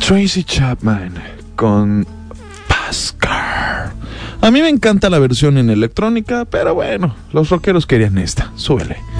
Tracy Chapman con Fast Car. A mí me encanta la versión en electrónica, pero bueno, los rockeros querían esta. Súbele.